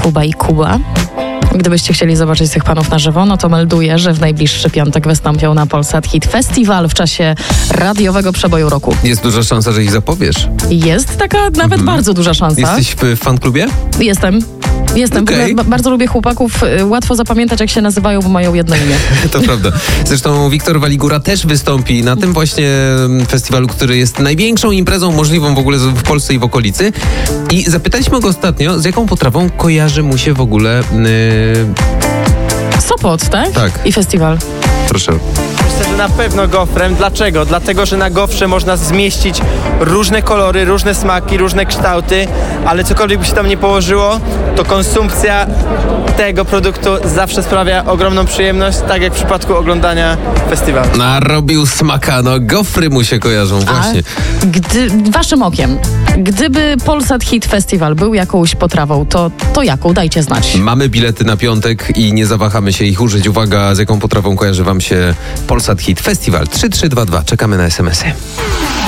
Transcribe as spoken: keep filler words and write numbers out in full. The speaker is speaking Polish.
Kuba i Kuba. Gdybyście chcieli zobaczyć tych panów na żywo, no to melduję, że w najbliższy piątek wystąpią na Polsat Hit Festival w czasie radiowego przeboju roku. Jest duża szansa, że ich zapowiesz. Jest taka nawet mhm. bardzo duża szansa. Jesteś w fanklubie? Jestem. Jestem, okay. b- bardzo lubię chłopaków, łatwo zapamiętać jak się nazywają, bo mają jedno imię. To prawda. Zresztą Wiktor Waligura też wystąpi na tym właśnie festiwalu, który jest największą imprezą możliwą w ogóle w Polsce i w okolicy. I zapytaliśmy go ostatnio, z jaką potrawą kojarzy mu się w ogóle... Yy... Sopot, tak? Tak. I festiwal. Proszę. Myślę, że na pewno gofrem. Dlaczego? Dlatego, że na gofrze można zmieścić różne kolory, różne smaki, różne kształty, ale cokolwiek by się tam nie położyło, to konsumpcja tego produktu zawsze sprawia ogromną przyjemność, tak jak w przypadku oglądania festiwalu. Narobił smaka, no gofry mu się kojarzą, właśnie. A gdy, waszym okiem, gdyby Polsat Hit Festival był jakąś potrawą, to, to jaką? Dajcie znać. Mamy bilety na piątek i nie zawahamy się ich użyć. Uwaga, z jaką potrawą kojarzy wam się Polsat Hit Festival. trzy trzy dwa dwa. Czekamy na es em esy.